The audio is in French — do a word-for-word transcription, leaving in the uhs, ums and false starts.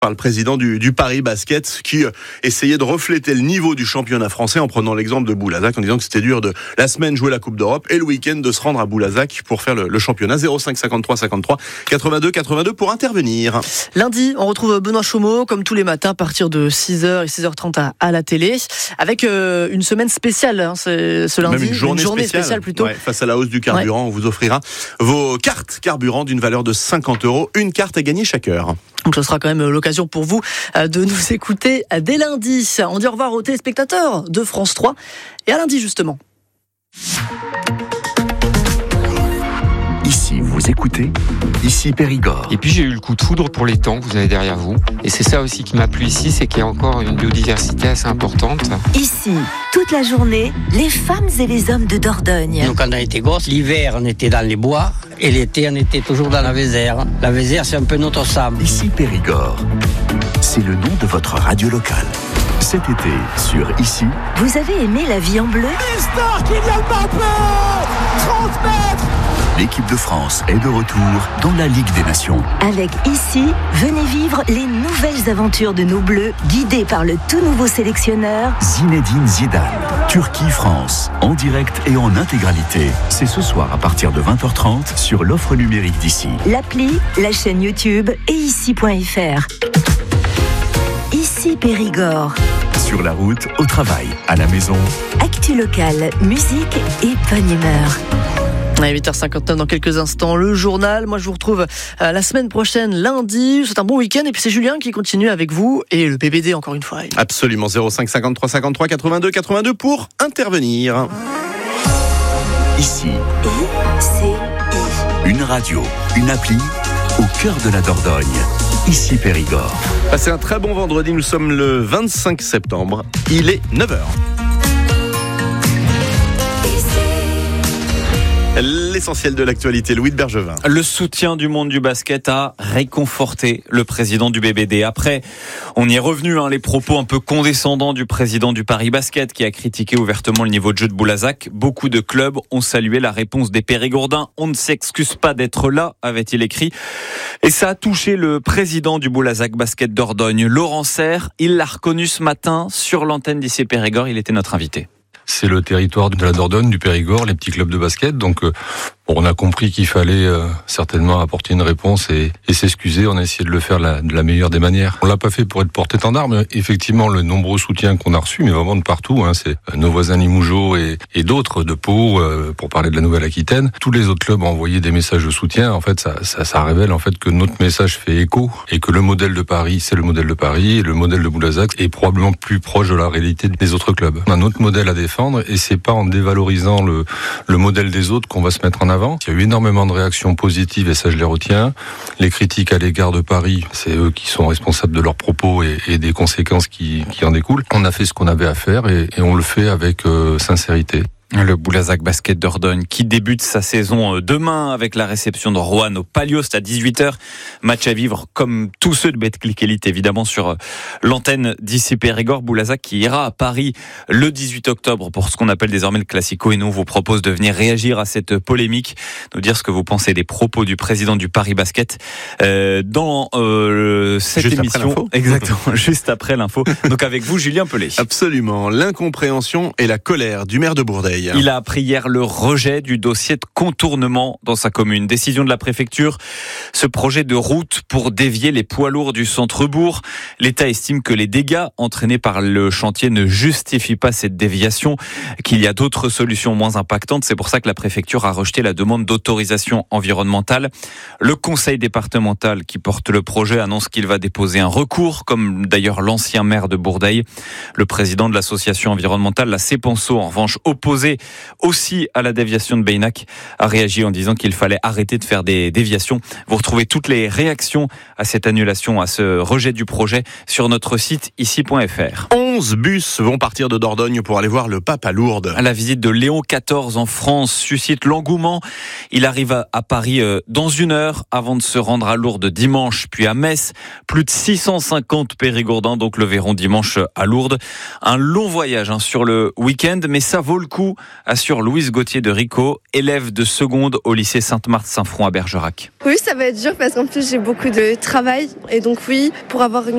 Par le président du, du Paris Basket qui euh, essayait de refléter le niveau du championnat français en prenant l'exemple de Boulazac en disant que c'était dur de la semaine jouer la Coupe d'Europe et le week-end de se rendre à Boulazac pour faire le, le championnat. Zéro cinq cinquante-trois cinquante-trois quatre-vingt-deux quatre-vingt-deux pour intervenir. Lundi, on retrouve Benoît Chomeau comme tous les matins à partir de six heures et six heures trente à, à la télé avec euh, une semaine spéciale hein, c'est, ce lundi. Même une journée, une journée spéciale, spéciale plutôt. Ouais, face à la hausse du carburant, ouais. On vous offrira vos cartes carburant d'une valeur de cinquante euros. Une carte à gagner chaque heure. Donc ce sera quand même l'occasion pour vous de nous écouter dès lundi. On dit au revoir aux téléspectateurs de France trois et à lundi justement. Ici, vous écoutez, ici Périgord. Et puis j'ai eu le coup de foudre pour les temps que vous avez derrière vous. Et c'est ça aussi qui m'a plu ici, c'est qu'il y a encore une biodiversité assez importante. Ici, toute la journée, les femmes et les hommes de Dordogne. Nous, quand on était gosses, l'hiver, on était dans les bois. Et l'été, on était toujours dans la Vézère. La Vézère, c'est un peu notre sable. Ici Périgord. C'est le nom de votre radio locale. Cet été, sur Ici. Vous avez aimé la vie en bleu ? Mister Kylian Mbappé ! trente mètres ! L'équipe de France est de retour dans la Ligue des Nations. Avec Ici, venez vivre les nouvelles aventures de nos Bleus, guidés par le tout nouveau sélectionneur Zinedine Zidane. Turquie-France, en direct et en intégralité. C'est ce soir à partir de vingt heures trente sur l'offre numérique d'Ici. L'appli, la chaîne YouTube et ici point f r. Ici Périgord. Sur la route, au travail, à la maison. Actu locale, musique et bonne humeur. À huit heures cinquante-neuf dans quelques instants, le journal. Moi, je vous retrouve euh, la semaine prochaine, lundi. C'est un bon week-end. Et puis, c'est Julien qui continue avec vous. Et le B B D, encore une fois. Absolument. Zéro cinq cinquante-trois cinquante-trois quatre-vingt-deux quatre-vingt-deux pour intervenir. Ici. I-C-I. Une radio, une appli, au cœur de la Dordogne. Ici Périgord. Passez un très bon vendredi. Nous sommes le vingt-cinq septembre. Il est neuf heures. L'essentiel de l'actualité, Louis de Bergevin. Le soutien du monde du basket a réconforté le président du B B D. Après, on y est revenu, hein, les propos un peu condescendants du président du Paris Basket qui a critiqué ouvertement le niveau de jeu de Boulazac. Beaucoup de clubs ont salué la réponse des Périgourdins. On ne s'excuse pas d'être là, avait-il écrit. Et ça a touché le président du Boulazac Basket Dordogne, Laurent Serre. Il l'a reconnu ce matin sur l'antenne d'I C Périgord. Il était notre invité. C'est le territoire de la Dordogne, du Périgord, les petits clubs de basket. Donc, euh, on a compris qu'il fallait euh, certainement apporter une réponse et, et s'excuser. On a essayé de le faire la, de la meilleure des manières. On l'a pas fait pour être porte-étendard, mais effectivement, le nombreux soutien qu'on a reçu, mais vraiment de partout, hein, c'est euh, nos voisins Limougeot et, et d'autres de Pau, euh, pour parler de la Nouvelle-Aquitaine. Tous les autres clubs ont envoyé des messages de soutien. En fait, ça, ça, ça révèle en fait que notre message fait écho et que le modèle de Paris, c'est le modèle de Paris et le modèle de Boulazac est probablement plus proche de la réalité des autres clubs. On a un autre modèle à défendre. Et c'est pas en dévalorisant le, le modèle des autres qu'on va se mettre en avant. Il y a eu énormément de réactions positives et ça je les retiens. Les critiques à l'égard de Paris, c'est eux qui sont responsables de leurs propos et, et des conséquences qui, qui en découlent. On a fait ce qu'on avait à faire et, et on le fait avec euh, sincérité. Le Boulazac Basket Dordogne qui débute sa saison demain avec la réception de Roanne au Paliost à dix-huit heures. Match à vivre comme tous ceux de Betclic Elite évidemment sur l'antenne d'Ici Périgord. Boulazac qui ira à Paris le dix-huit octobre pour ce qu'on appelle désormais le Classico. Et nous on vous propose de venir réagir à cette polémique, nous dire ce que vous pensez des propos du président du Paris Basket euh, dans euh, cette juste émission. Après l'info. Exactement, juste après l'info. Donc avec vous Julien Pelé. Absolument. L'incompréhension et la colère du maire de Bourdeil. Il a appris hier le rejet du dossier de contournement dans sa commune. Décision de la préfecture. Ce projet de route pour dévier les poids lourds du centre-bourg. L'État estime que les dégâts entraînés par le chantier ne justifient pas cette déviation, qu'il y a d'autres solutions moins impactantes. C'est pour ça que la préfecture a rejeté la demande d'autorisation environnementale. Le conseil départemental qui porte le projet annonce qu'il va déposer un recours, comme d'ailleurs l'ancien maire de Bourdeil. Le président de l'association environnementale, la Cepenso, en revanche, opposé aussi à la déviation de Beynac, a réagi en disant qu'il fallait arrêter de faire des déviations. Vous retrouvez toutes les réactions à cette annulation, à ce rejet du projet sur notre site ici point f r. onze bus vont partir de Dordogne pour aller voir le pape à Lourdes. La visite de Léon quatorze en France suscite l'engouement. Il arrive à Paris dans une heure avant de se rendre à Lourdes dimanche, puis à Metz. Plus de six cent cinquante Périgourdins donc le verront dimanche à Lourdes. Un long voyage hein, sur le week-end, mais ça vaut le coup assure Louise Gauthier de Rico, élève de seconde au lycée Sainte-Marthe-Saint-Front à Bergerac. Oui, ça va être dur parce qu'en plus j'ai beaucoup de travail et donc oui, pour avoir une